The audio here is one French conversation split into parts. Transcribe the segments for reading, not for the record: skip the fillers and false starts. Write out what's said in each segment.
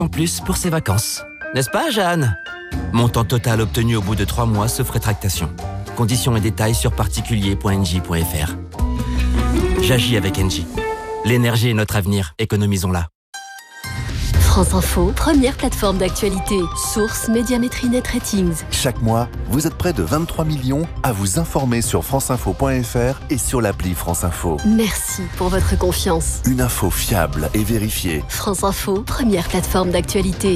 en plus pour ses vacances. N'est-ce pas, Jeanne ? Montant total obtenu au bout de 3 mois sauf rétractation. Conditions et détails sur particulier.engie.fr. J'agis avec Engie. L'énergie est notre avenir, économisons-la. France Info, première plateforme d'actualité. Source Médiamétrie Net Ratings. Chaque mois, vous êtes près de 23 millions à vous informer sur franceinfo.fr et sur l'appli France Info. Merci pour votre confiance. Une info fiable et vérifiée. France Info, première plateforme d'actualité.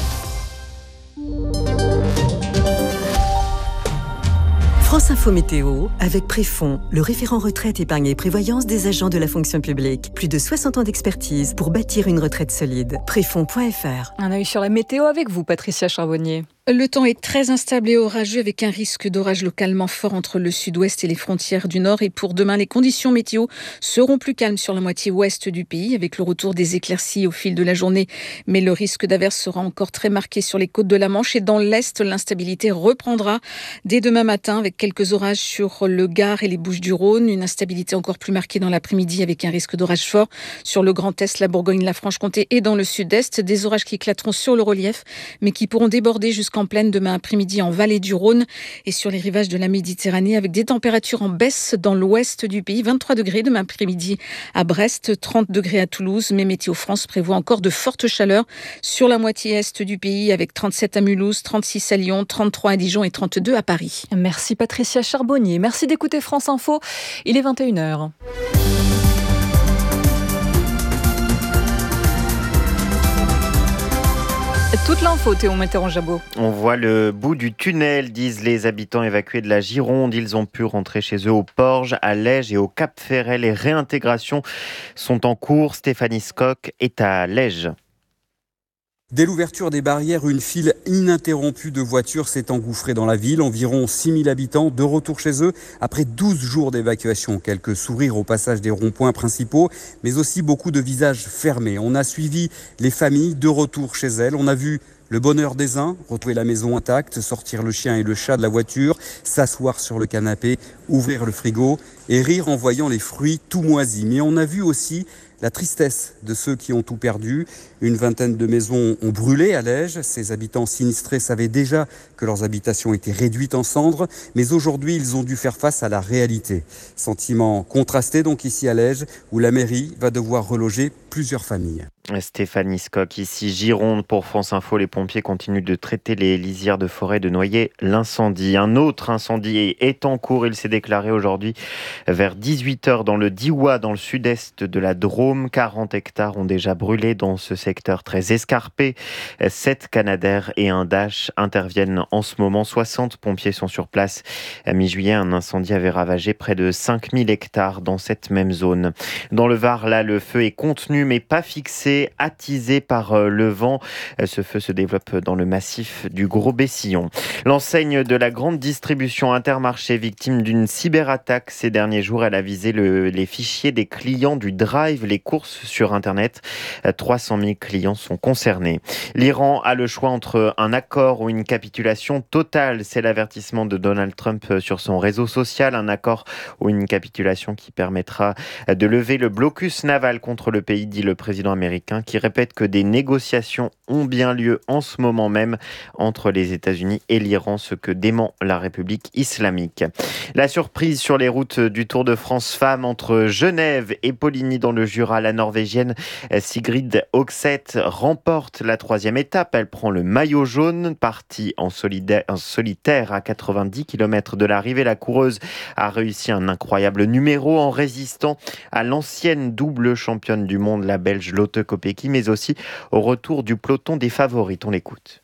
France Info Météo, avec Préfond, le référent retraite, épargne et prévoyance des agents de la fonction publique. Plus de 60 ans d'expertise pour bâtir une retraite solide. Préfond.fr. Un œil sur la météo avec vous, Patricia Charbonnier. Le temps est très instable et orageux avec un risque d'orage localement fort entre le sud-ouest et les frontières du nord. Et pour demain, les conditions météo seront plus calmes sur la moitié ouest du pays avec le retour des éclaircies au fil de la journée. Mais le risque d'averse sera encore très marqué sur les côtes de la Manche et dans l'est, l'instabilité reprendra dès demain matin avec quelques orages sur le Gard et les Bouches-du-Rhône. Une instabilité encore plus marquée dans l'après-midi avec un risque d'orage fort sur le Grand Est, la Bourgogne, la Franche-Comté et dans le sud-est. Des orages qui éclateront sur le relief mais qui pourront déborder jusqu'en pleine demain après-midi en vallée du Rhône et sur les rivages de la Méditerranée avec des températures en baisse dans l'ouest du pays. 23 degrés demain après-midi à Brest, 30 degrés à Toulouse. Mais Météo France prévoit encore de fortes chaleurs sur la moitié est du pays avec 37 à Mulhouse, 36 à Lyon, 33 à Dijon et 32 à Paris. Merci Patricia Charbonnier. Merci d'écouter France Info. Il est 21h. Toute l'info, Théo Météran-Jabot. On voit le bout du tunnel, disent les habitants évacués de la Gironde. Ils ont pu rentrer chez eux au Porge, à Lège et au Cap-Ferret. Les réintégrations sont en cours. Stéphanie Skock est à Lège. Dès l'ouverture des barrières, une file ininterrompue de voitures s'est engouffrée dans la ville. Environ 6000 habitants de retour chez eux après 12 jours d'évacuation. Quelques sourires au passage des ronds-points principaux, mais aussi beaucoup de visages fermés. On a suivi les familles de retour chez elles. On a vu le bonheur des uns, retrouver la maison intacte, sortir le chien et le chat de la voiture, s'asseoir sur le canapé, ouvrir le frigo et rire en voyant les fruits tout moisis. Mais on a vu aussi la tristesse de ceux qui ont tout perdu. Une vingtaine de maisons ont brûlé à Lège. Ces habitants sinistrés savaient déjà que leurs habitations étaient réduites en cendres, mais aujourd'hui, ils ont dû faire face à la réalité. Sentiment contrasté donc ici à Lège, où la mairie va devoir reloger plusieurs familles. Stéphanie Skock, ici Gironde pour France Info. Les pompiers continuent de traiter les lisières de forêt de noyer l'incendie. Un autre incendie est en cours. Il s'est déclaré aujourd'hui vers 18h dans le Diois, dans le sud-est de la Drôme. 40 hectares ont déjà brûlé dans ce secteur très escarpé. 7 Canadair et un Dash interviennent en ce moment. 60 pompiers sont sur place. À mi-juillet, un incendie avait ravagé près de 5000 hectares dans cette même zone. Dans le Var, là, le feu est contenu mais pas fixé, attisé par le vent. Ce feu se développe dans le massif du Gros-Bessillon. L'enseigne de la grande distribution Intermarché, victime d'une cyberattaque ces derniers jours. Elle a visé les fichiers des clients du Drive, les courses sur Internet. 300 000 clients sont concernés. L'Iran a le choix entre un accord ou une capitulation totale. C'est l'avertissement de Donald Trump sur son réseau social. Un accord ou une capitulation qui permettra de lever le blocus naval contre le pays, dit le président américain, qui répète que des négociations ont bien lieu en ce moment même entre les États-Unis et l'Iran, ce que dément la République islamique. La surprise sur les routes du Tour de France femmes entre Genève et Poligny dans le Jura. La Norvégienne Sigrid Høgseth remporte la 3e étape. Elle prend le maillot jaune. Partie en solitaire à 90 km de l'arrivée, la coureuse a réussi un incroyable numéro en résistant à l'ancienne double championne du monde, la Belge Lotte Kopecky, mais aussi au retour du peloton des favorites. On l'écoute.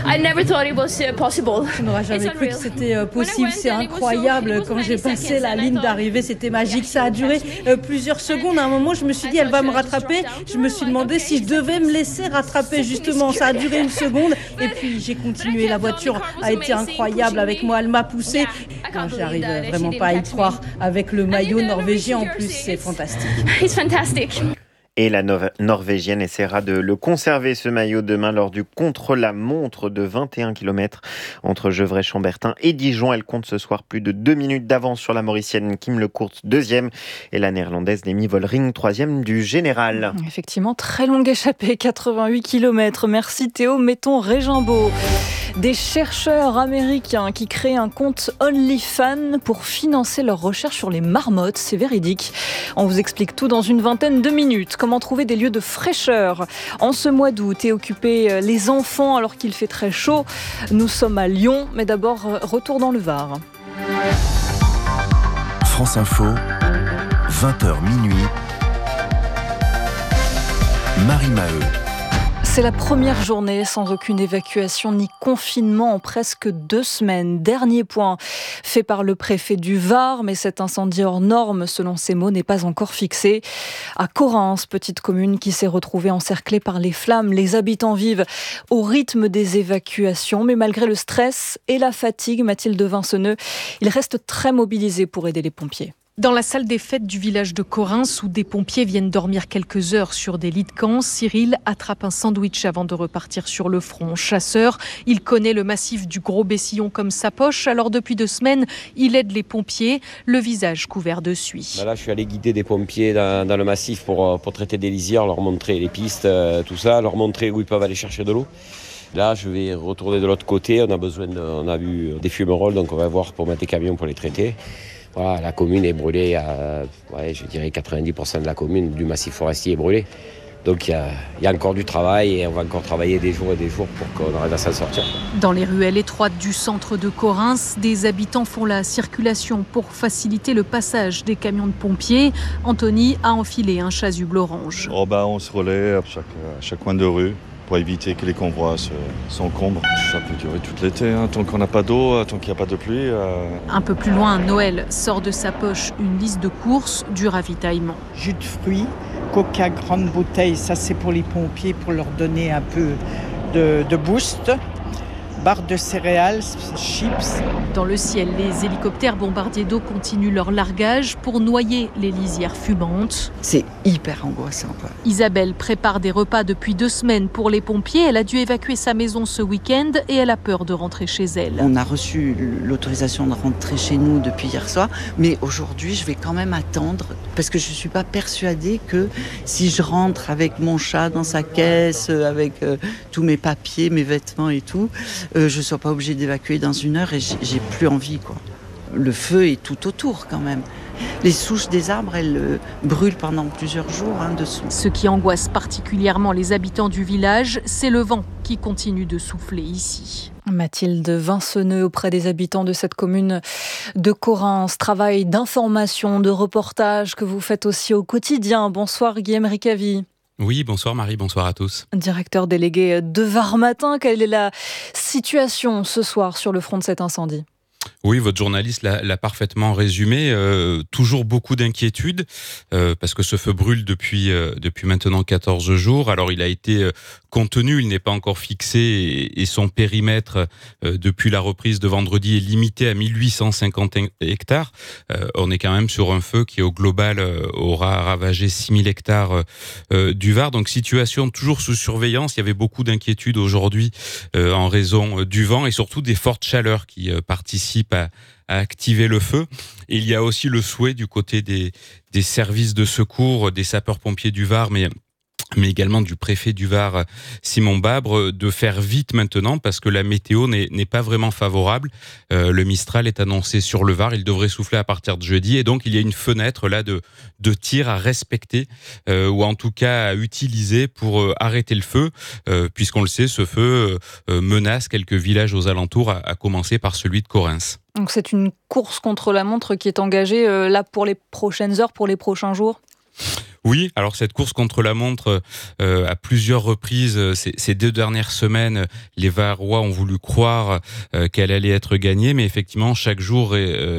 Je n'aurais jamais cru que c'était possible, c'est incroyable. Quand j'ai passé la ligne d'arrivée, c'était magique. Ça a duré plusieurs secondes. À un moment, je me suis dit, elle va me rattraper. Je me suis demandé si je devais me laisser rattraper, justement. Ça a duré une seconde. Et puis, j'ai continué. La voiture a été incroyable avec moi. Elle m'a poussée. J'arrive vraiment pas à y croire. Avec le maillot norvégien, en plus, c'est fantastique. Et la Norvégienne essaiera de le conserver, ce maillot, demain lors du contre-la-montre de 21 km entre Gevrey-Chambertin et Dijon. Elle compte ce soir plus de 2 minutes d'avance sur la Mauricienne Kim Lecourt, 2e, et la Néerlandaise Demi Vollering, 3e du général. Effectivement, très longue échappée, 88 km. Merci Théo Metton-Régimbaud. Des chercheurs américains qui créent un compte OnlyFans pour financer leurs recherches sur les marmottes. C'est véridique. On vous explique tout dans une vingtaine de minutes. Comment trouver des lieux de fraîcheur en ce mois d'août et occuper les enfants alors qu'il fait très chaud. Nous sommes à Lyon, mais d'abord, retour dans le Var. France Info, 20h minuit. Marie Maheu. C'est la première journée sans aucune évacuation ni confinement en presque 2 semaines. Dernier point fait par le préfet du Var, mais cet incendie hors norme, selon ses mots, n'est pas encore fixé. À Correns, petite commune qui s'est retrouvée encerclée par les flammes, les habitants vivent au rythme des évacuations, mais malgré le stress et la fatigue, Mathilde Vinceneux, ils restent très mobilisés pour aider les pompiers. Dans la salle des fêtes du village de Correns, où des pompiers viennent dormir quelques heures sur des lits de camp, Cyril attrape un sandwich avant de repartir sur le front. Chasseur, il connaît le massif du Gros Bessillon comme sa poche. Alors depuis 2 semaines, il aide les pompiers, le visage couvert de suie. Là, je suis allé guider des pompiers dans le massif pour traiter des lisières, leur montrer les pistes, tout ça, leur montrer où ils peuvent aller chercher de l'eau. Là, je vais retourner de l'autre côté. On a vu des fumerolles, donc on va voir pour mettre des camions pour les traiter. Voilà, la commune est brûlée, je dirais 90% de la commune, du massif forestier est brûlé. Donc il y a encore du travail et on va encore travailler des jours et des jours pour qu'on arrive à s'en sortir. Dans les ruelles étroites du centre de Correns, des habitants font la circulation pour faciliter le passage des camions de pompiers. Anthony a enfilé un chasuble orange. On se relaie à chaque coin de rue pour éviter que les convois s'encombrent. Ça peut durer tout l'été, tant qu'on n'a pas d'eau, tant qu'il n'y a pas de pluie. Un peu plus loin, Noël sort de sa poche une liste de courses, du ravitaillement. Jus de fruits, coca grande bouteille, ça c'est pour les pompiers, pour leur donner un peu de boost. Barres de céréales, chips. Dans le ciel, les hélicoptères bombardiers d'eau continuent leur largage pour noyer les lisières fumantes. C'est hyper angoissant, quoi. Isabelle prépare des repas depuis 2 semaines pour les pompiers. Elle a dû évacuer sa maison ce week-end et elle a peur de rentrer chez elle. On a reçu l'autorisation de rentrer chez nous depuis hier soir, mais aujourd'hui, je vais quand même attendre parce que je ne suis pas persuadée que si je rentre avec mon chat dans sa caisse, avec tous mes papiers, mes vêtements et tout, je ne sois pas obligée d'évacuer dans 1 heure et j'ai plus envie, quoi. Le feu est tout autour quand même. Les souches des arbres, elles brûlent pendant plusieurs jours dessous. Ce qui angoisse particulièrement les habitants du village, c'est le vent qui continue de souffler ici. Mathilde Vinceneux auprès des habitants de cette commune de Correns. Travail d'information, de reportage que vous faites aussi au quotidien. Bonsoir Guillaume Ricavi. Oui, bonsoir Marie, bonsoir à tous. Directeur délégué de Var Matin, quelle est la situation ce soir sur le front de cet incendie ? Oui, votre journaliste l'a parfaitement résumé. Toujours beaucoup d'inquiétudes parce que ce feu brûle depuis maintenant 14 jours. Alors, il a été contenu, il n'est pas encore fixé et son périmètre depuis la reprise de vendredi est limité à 1850 hectares. On est quand même sur un feu qui, au global, aura ravagé 6000 hectares du Var. Donc, situation toujours sous surveillance. Il y avait beaucoup d'inquiétudes aujourd'hui en raison du vent et surtout des fortes chaleurs qui participent à activer le feu. Et il y a aussi le souhait du côté des services de secours, des sapeurs-pompiers du Var, mais également du préfet du Var, Simon Babre, de faire vite maintenant parce que la météo n'est pas vraiment favorable. Le Mistral est annoncé sur le Var, il devrait souffler à partir de jeudi et donc il y a une fenêtre là de tir à respecter ou en tout cas à utiliser pour arrêter le feu puisqu'on le sait, ce feu menace quelques villages aux alentours, à commencer par celui de Correns. Donc c'est une course contre la montre qui est engagée là pour les prochaines heures, pour les prochains jours ? Oui, alors cette course contre la montre, à plusieurs reprises, ces 2 dernières semaines, les Varois ont voulu croire qu'elle allait être gagnée, mais effectivement, chaque jour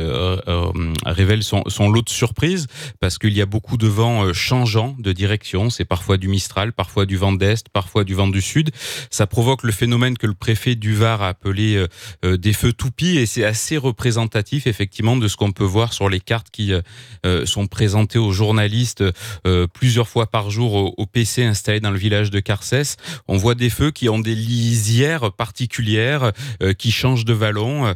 révèle son lot de surprises, parce qu'il y a beaucoup de vents changeants de direction. C'est parfois du Mistral, parfois du vent d'Est, parfois du vent du Sud. Ça provoque le phénomène que le préfet du Var a appelé des feux toupies, et c'est assez représentatif, effectivement, de ce qu'on peut voir sur les cartes qui sont présentées aux journalistes plusieurs fois par jour au PC installé dans le village de Carcès. On voit des feux qui ont des lisières particulières, qui changent de vallon.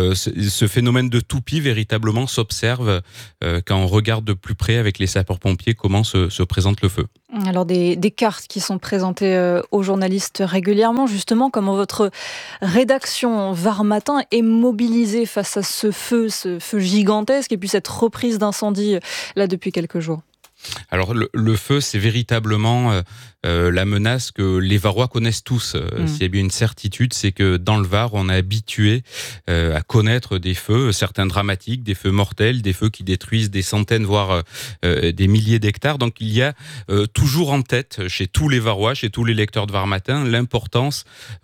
Ce phénomène de toupie véritablement s'observe quand on regarde de plus près avec les sapeurs-pompiers comment se présente le feu. Alors des cartes qui sont présentées aux journalistes régulièrement, justement, comment votre rédaction Var Matin est mobilisée face à ce feu gigantesque et puis cette reprise d'incendie là depuis quelques jours. Alors le feu, c'est véritablement la menace que les Varois connaissent tous. S'il y a bien une certitude, c'est que dans le Var, on est habitué à connaître des feux, certains dramatiques, des feux mortels, des feux qui détruisent des centaines, voire des milliers d'hectares. Donc il y a toujours en tête, chez tous les Varois, chez tous les lecteurs de Var Matin, l'importance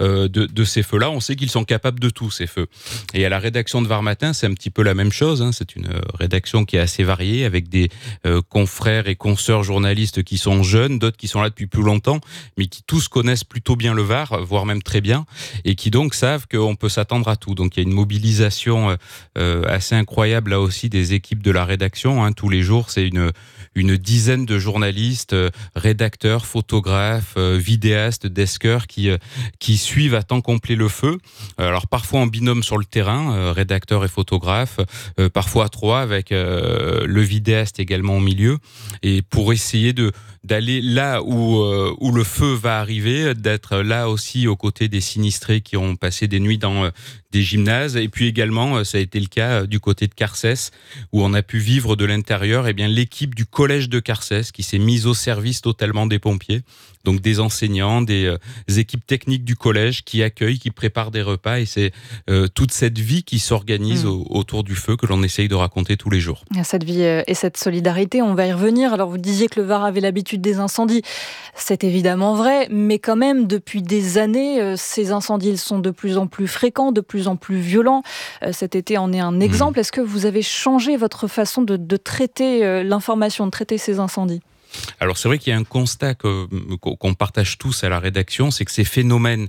de ces feux-là. On sait qu'ils sont capables de tout, ces feux. Et à la rédaction de Var Matin, c'est un petit peu la même chose. Hein. C'est une rédaction qui est assez variée, avec des confrères et consoeurs journalistes qui sont jeunes, d'autres qui sont là depuis plus longtemps, mais qui tous connaissent plutôt bien le Var, voire même très bien, et qui donc savent qu'on peut s'attendre à tout. Donc il y a une mobilisation assez incroyable là aussi des équipes de la rédaction. Hein. Tous les jours, c'est une dizaine de journalistes, rédacteurs, photographes, vidéastes, deskers qui suivent à temps complet le feu. Alors parfois en binôme sur le terrain, rédacteurs et photographes, parfois à trois avec le vidéaste également au milieu, et pour essayer d'aller là où le feu va arriver, d'être là aussi aux côtés des sinistrés qui ont passé des nuits dans des gymnases. Et puis également, ça a été le cas du côté de Carcès, où on a pu vivre de l'intérieur l'équipe du collège de Carcès qui s'est mise au service totalement des pompiers. Donc des enseignants, des équipes techniques du collège qui accueillent, qui préparent des repas. Et c'est toute cette vie qui s'organise autour du feu que l'on essaye de raconter tous les jours. Cette vie et cette solidarité, on va y revenir. Alors vous disiez que le Var avait l'habitude des incendies. C'est évidemment vrai, mais quand même, depuis des années, ces incendies ils sont de plus en plus fréquents, de plus en plus violents. Cet été en est un exemple. Est-ce que vous avez changé votre façon de traiter l'information, de traiter ces incendies ? Alors c'est vrai qu'il y a un constat qu'on partage tous à la rédaction, c'est que ces phénomènes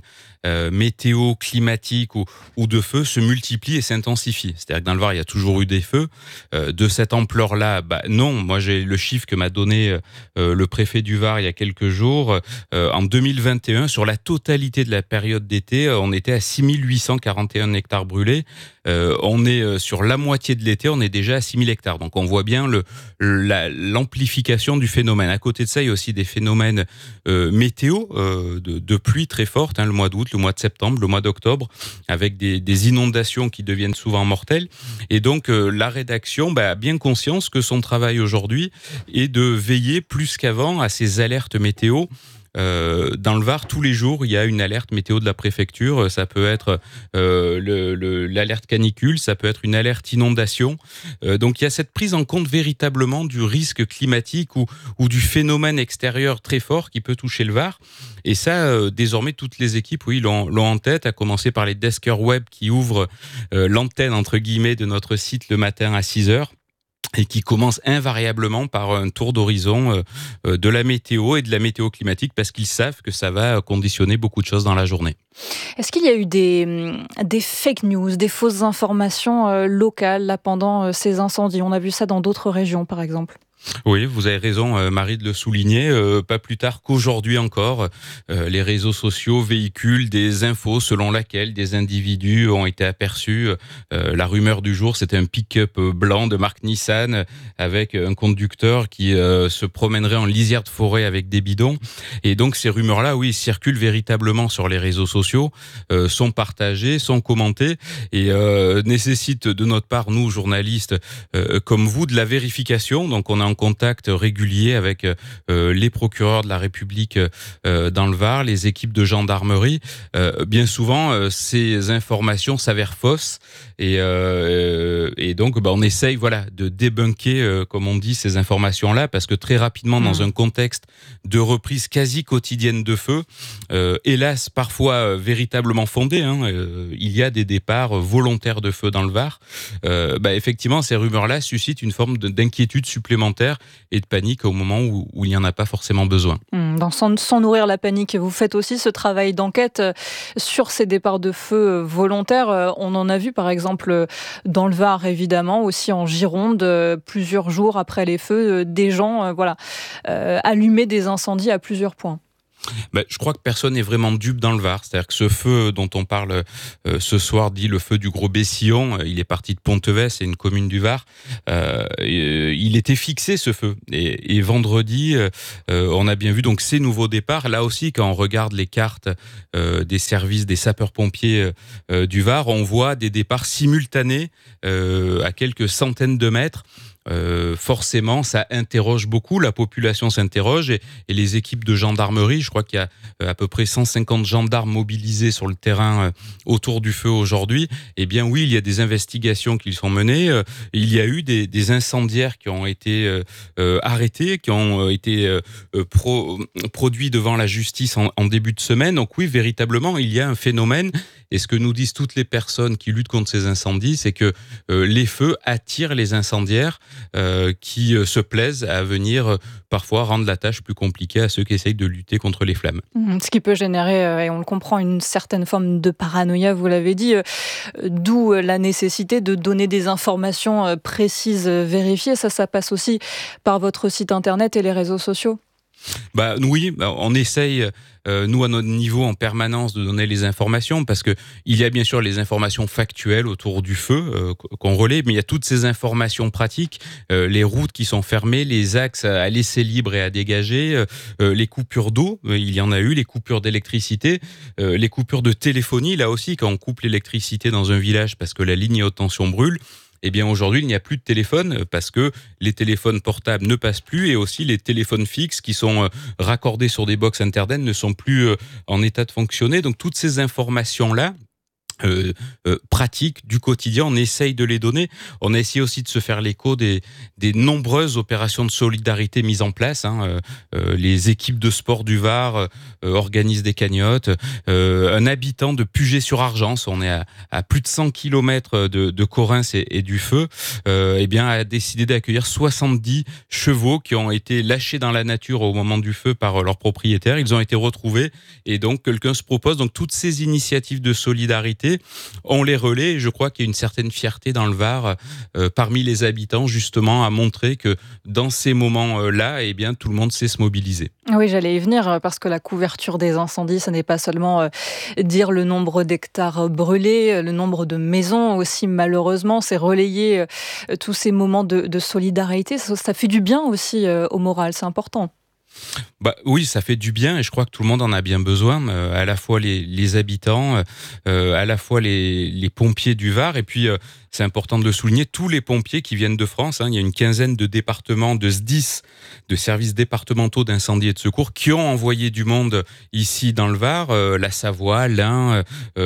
météo, climatiques ou de feu se multiplient et s'intensifient. C'est-à-dire que dans le Var, il y a toujours eu des feux. De cette ampleur-là, non. Moi, j'ai le chiffre que m'a donné le préfet du Var il y a quelques jours. En 2021, sur la totalité de la période d'été, on était à 6841 hectares brûlés. On est sur la moitié de l'été, on est déjà à 6000 hectares. Donc on voit bien l'amplification du phénomène. À côté de ça, il y a aussi des phénomènes météo, de pluie très forte, le mois d'août, le mois de septembre, le mois d'octobre, avec des inondations qui deviennent souvent mortelles. Et donc la rédaction a bien conscience que son travail aujourd'hui est de veiller plus qu'avant à ces alertes météo. Dans le Var, tous les jours, il y a une alerte météo de la préfecture. Ça peut être l'alerte canicule, ça peut être une alerte inondation. Donc il y a cette prise en compte véritablement du risque climatique ou du phénomène extérieur très fort qui peut toucher le Var. Et ça, désormais, toutes les équipes, l'ont en tête, à commencer par les deskers web qui ouvrent l'antenne, entre guillemets, de notre site le matin à 6h. Et qui commence invariablement par un tour d'horizon de la météo et de la météo climatique, parce qu'ils savent que ça va conditionner beaucoup de choses dans la journée. Est-ce qu'il y a eu des fake news, des fausses informations locales là, pendant ces incendies ? On a vu ça dans d'autres régions, par exemple. Oui, vous avez raison, Marie, de le souligner. Pas plus tard qu'aujourd'hui encore, les réseaux sociaux véhiculent des infos selon lesquelles des individus ont été aperçus. La rumeur du jour, c'était un pick-up blanc de marque Nissan avec un conducteur qui se promènerait en lisière de forêt avec des bidons. Et donc ces rumeurs-là, circulent véritablement sur les réseaux sociaux, sont partagées, sont commentées et nécessitent de notre part, nous, journalistes, comme vous, de la vérification. Donc on a en contact régulier avec les procureurs de la République dans le Var, les équipes de gendarmerie. Bien souvent, ces informations s'avèrent fausses et donc on essaye de débunker, comme on dit, ces informations-là, parce que très rapidement, dans un contexte de reprise quasi quotidienne de feu, hélas, parfois véritablement fondé, il y a des départs volontaires de feu dans le Var. Effectivement, ces rumeurs-là suscitent une forme d'inquiétude supplémentaire supplémentaires et de panique au moment où il n'y en a pas forcément besoin. Sans nourrir la panique, vous faites aussi ce travail d'enquête sur ces départs de feu volontaires. On en a vu par exemple dans le Var, évidemment, aussi en Gironde, plusieurs jours après les feux, des gens allumer des incendies à plusieurs points. Je crois que personne n'est vraiment dupe dans le Var. C'est-à-dire que ce feu dont on parle ce soir, dit le feu du Gros Bessillon, il est parti de Pontevès, c'est une commune du Var. Il était fixé ce feu. Et vendredi, on a bien vu donc ces nouveaux départs. Là aussi, quand on regarde les cartes des services des sapeurs-pompiers du Var, on voit des départs simultanés à quelques centaines de mètres. Forcément, ça interroge beaucoup, la population s'interroge et les équipes de gendarmerie, je crois qu'il y a à peu près 150 gendarmes mobilisés sur le terrain autour du feu aujourd'hui. Eh bien oui, il y a des investigations qui sont menées, il y a eu des incendiaires qui ont été arrêtés, qui ont été produits devant la justice en début de semaine. Donc oui, véritablement, il y a un phénomène. Et ce que nous disent toutes les personnes qui luttent contre ces incendies, c'est que les feux attirent les incendiaires qui se plaisent à venir parfois rendre la tâche plus compliquée à ceux qui essayent de lutter contre les flammes. Ce qui peut générer, et on le comprend, une certaine forme de paranoïa, vous l'avez dit, d'où la nécessité de donner des informations précises, vérifiées. Ça passe aussi par votre site internet et les réseaux sociaux. Oui, on essaye, nous à notre niveau en permanence, de donner les informations parce que il y a bien sûr les informations factuelles autour du feu qu'on relaie, mais il y a toutes ces informations pratiques, les routes qui sont fermées, les axes à laisser libres et à dégager, les coupures d'eau, il y en a eu, les coupures d'électricité, les coupures de téléphonie, là aussi quand on coupe l'électricité dans un village parce que la ligne à haute tension brûle. Eh bien aujourd'hui, il n'y a plus de téléphone parce que les téléphones portables ne passent plus et aussi les téléphones fixes qui sont raccordés sur des box internet ne sont plus en état de fonctionner. Donc toutes ces informations-là, pratiques du quotidien, on essaye de les donner. On a essayé aussi de se faire l'écho des nombreuses opérations de solidarité mises en place. Les équipes de sport du Var organisent des cagnottes. Un habitant de Puget-sur-Argence, on est à plus de 100 km de Correns et du feu, a décidé d'accueillir 70 chevaux qui ont été lâchés dans la nature au moment du feu par leurs propriétaires. Ils ont été retrouvés et donc quelqu'un se propose. Donc toutes ces initiatives de solidarité, on les relaie et je crois qu'il y a une certaine fierté dans le Var parmi les habitants justement à montrer que dans ces moments-là, tout le monde sait se mobiliser. Oui, j'allais y venir parce que la couverture des incendies, ce n'est pas seulement dire le nombre d'hectares brûlés, le nombre de maisons aussi malheureusement, c'est relayer tous ces moments de solidarité. Ça fait du bien aussi au moral, c'est important. Oui, ça fait du bien et je crois que tout le monde en a bien besoin, à la fois les habitants, à la fois les pompiers du Var et puis c'est important de le souligner, tous les pompiers qui viennent de France. Il y a une quinzaine de départements, de SDIS, de services départementaux d'incendie et de secours, qui ont envoyé du monde ici dans le Var, la Savoie, l'Ain,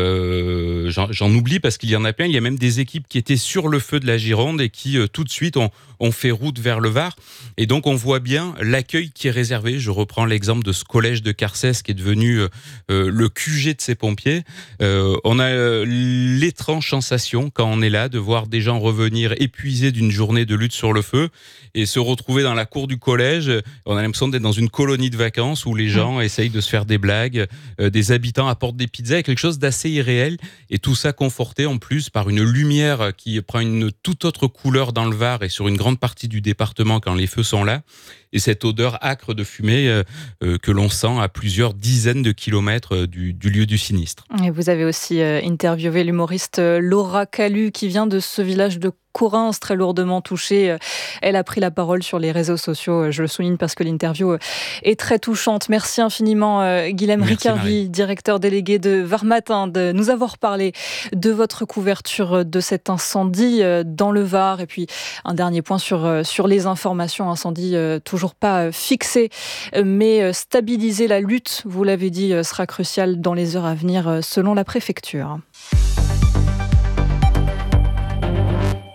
j'en oublie parce qu'il y en a plein. Il y a même des équipes qui étaient sur le feu de la Gironde et qui tout de suite ont fait route vers le Var. Et donc on voit bien l'accueil qui est réservé. Je reprends l'exemple de ce collège de Carcès qui est devenu le QG de ces pompiers. On a l'étrange sensation quand on est là de voir des gens revenir épuisés d'une journée de lutte sur le feu et se retrouver dans la cour du collège. On a l'impression d'être dans une colonie de vacances où les gens essayent de se faire des blagues, des habitants apportent des pizzas, quelque chose d'assez irréel et tout ça conforté en plus par une lumière qui prend une toute autre couleur dans le Var et sur une grande partie du département quand les feux sont là. Et cette odeur âcre de fumée que l'on sent à plusieurs dizaines de kilomètres du lieu du sinistre. Et vous avez aussi interviewé l'humoriste Laura Calu qui vient de ce village de Correns, très lourdement touchée. Elle a pris la parole sur les réseaux sociaux. Je le souligne parce que l'interview est très touchante. Merci infiniment, Guilhem Riccardi, directeur délégué de Var Matin, de nous avoir parlé de votre couverture de cet incendie dans le Var. Et puis, un dernier point sur les informations. Incendie toujours pas fixé, mais stabiliser la lutte, vous l'avez dit, sera crucial dans les heures à venir, selon la préfecture.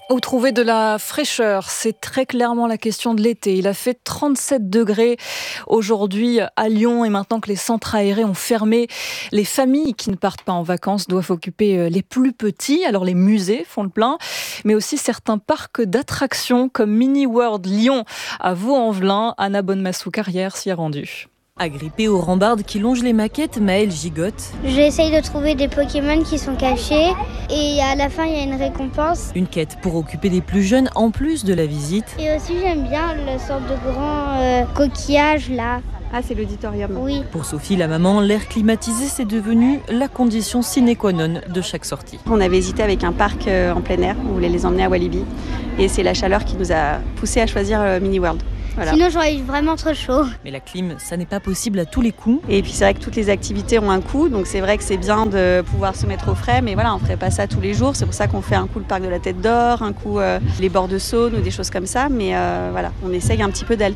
Où trouver de la fraîcheur? C'est très clairement la question de l'été. Il a fait 37 degrés aujourd'hui à Lyon et maintenant que les centres aérés ont fermé, les familles qui ne partent pas en vacances doivent occuper les plus petits. Alors les musées font le plein, mais aussi certains parcs d'attractions comme Mini World Lyon à Vaux-en-Velin. Anna Bonnemassou-Carrière s'y est rendue. Agrippée aux rambardes qui longent les maquettes, Maëlle gigote. J'essaye de trouver des Pokémon qui sont cachés et à la fin il y a une récompense. Une quête pour occuper les plus jeunes en plus de la visite. Et aussi j'aime bien la sorte de grand coquillage là. Ah, c'est l'auditorium. Oui. Pour Sophie, la maman, l'air climatisé, c'est devenu la condition sine qua non de chaque sortie. On avait hésité avec un parc en plein air, on voulait les emmener à Walibi. Et c'est la chaleur qui nous a poussé à choisir Mini World. Voilà. Sinon j'aurais eu vraiment trop chaud. Mais la clim, ça n'est pas possible à tous les coups. Et puis c'est vrai que toutes les activités ont un coût, donc c'est vrai que c'est bien de pouvoir se mettre au frais, mais voilà, on ne ferait pas ça tous les jours. C'est pour ça qu'on fait un coup le parc de la Tête d'Or, un coup les bords de Saône ou des choses comme ça. Mais voilà, on essaye un petit peu d'alterner